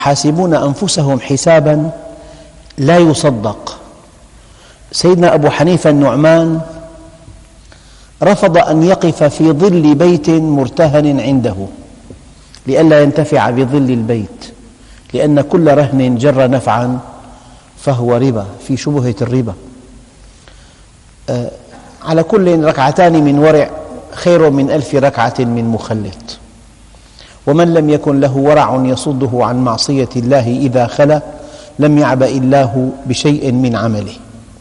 يحاسبون أنفسهم حسابا لا يصدق. سيدنا أبو حنيفة النعمان رفض أن يقف في ظل بيت مرتهن عنده لئلا ينتفع بظل البيت، لأن كل رهن جر نفعا فهو ربا، في شبهة الربا. على كل ركعتان من ورع خير من 1000 ركعة من مخلط، ومن لم يكن له ورع يصده عن معصية الله إذا خلا لم يعبأ الله بشيء من عمله.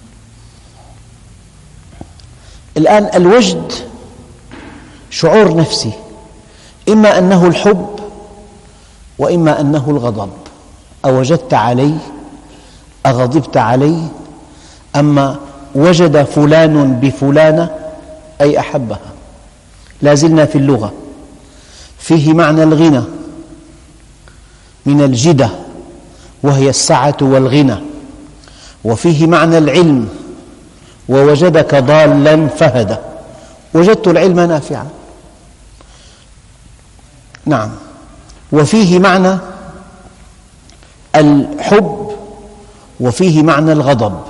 الآن الوجد شعور نفسي، إما أنه الحب وإما أنه الغضب. أوجدت علي؟ أغضبت علي؟ أما وجد فلان بفلانة أي أحبها. لا زلنا في اللغة، فيه معنى الغنى من الجدة وهي السعة والغنى، وفيه معنى العلم ووجدك ضالا فهدى. وجدت العلم نافعا، نعم. وفيه معنى الحب وفيه معنى الغضب.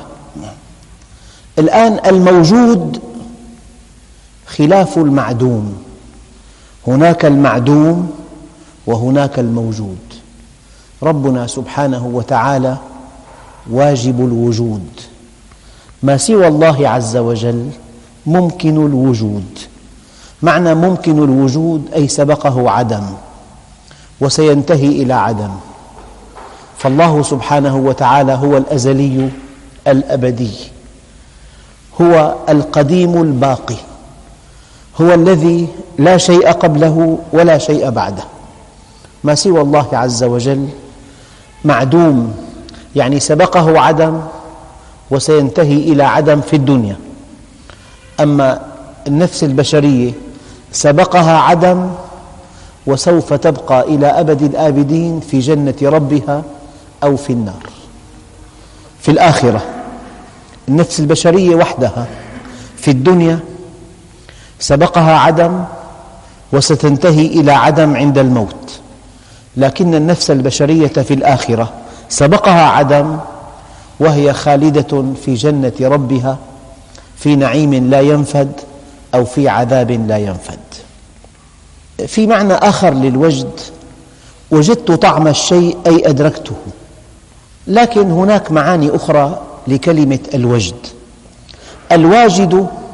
الآن الموجود خلاف المعدوم، هناك المعدوم وهناك الموجود. ربنا سبحانه وتعالى واجب الوجود، ما سوى الله عز وجل ممكن الوجود. معنى ممكن الوجود أي سبقه عدم وسينتهي إلى عدم. فالله سبحانه وتعالى هو الأزلي الأبدي، هو القديم الباقي، هو الذي لا شيء قبله ولا شيء بعده. ما سوى الله عز وجل معدوم، يعني سبقه عدم وسينتهي إلى عدم في الدنيا. أما النفس البشرية سبقها عدم وسوف تبقى إلى أبد الآبدين في جنة ربها أو في النار. في الآخرة النفس البشرية وحدها في الدنيا سبقها عدم وستنتهي إلى عدم عند الموت، لكن النفس البشرية في الآخرة سبقها عدم وهي خالدة في جنة ربها في نعيم لا ينفد أو في عذاب لا ينفد. في معنى آخر للوجد، وجدت طعم الشيء أي أدركته. لكن هناك معاني أخرى لكلمة الوجد. الواجد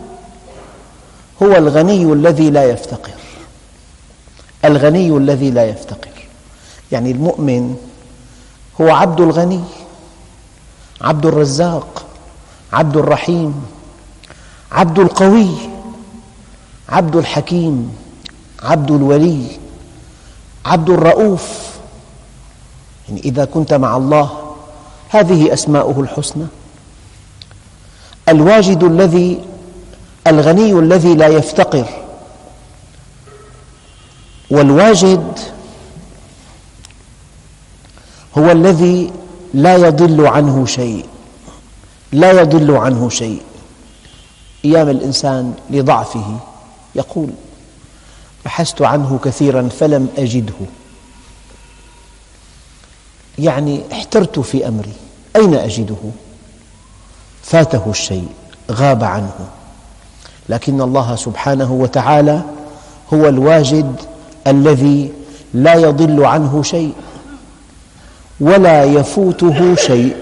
هو الغني الذي لا يفتقر، الغني الذي لا يفتقر. يعني المؤمن هو عبد الغني، عبد الرزاق، عبد الرحيم، عبد القوي، عبد الحكيم، عبد الولي، عبد الرؤوف. يعني إذا كنت مع الله هذه أسماؤه الحسنى. الواجد الغني الذي لا يفتقر. والواجد هو الذي لا يضل عنه شيء، لا يضل عنه شيء. أيام الإنسان لضعفه يقول: بحثت عنه كثيرا فلم أجده. يعني احترت في أمري، أين أجده؟ فاته الشيء، غاب عنه. لكن الله سبحانه وتعالى هو الواجد الذي لا يضل عنه شيء ولا يفوته شيء.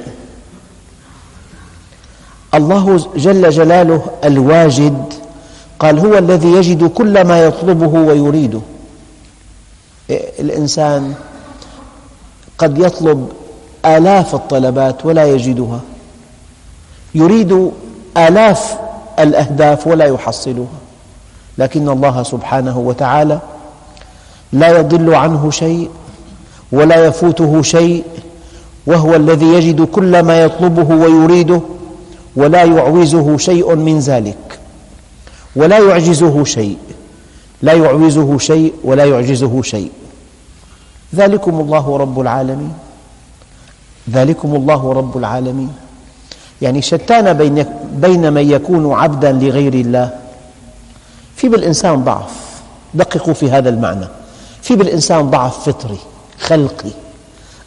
الله جل جلاله الواجد، قال: هو الذي يجد كل ما يطلبه ويريده. الإنسان قد يطلب آلاف الطلبات ولا يجدها، يريد آلاف الأهداف ولا يحصلها. لكن الله سبحانه وتعالى لا يضل عنه شيء ولا يفوته شيء، وهو الذي يجد كل ما يطلبه ويريده ولا يعوزه شيء من ذلك، ولا يعجزه شيء، لا يعوزه شيء ولا يعجزه شيء. ذلكم الله رب العالمين، ذلكم الله رب العالمين. يعني شتان بين من يكون عبدا لغير الله. في بالإنسان ضعف، دققوا في هذا المعنى، في بالإنسان ضعف فطري خلقي،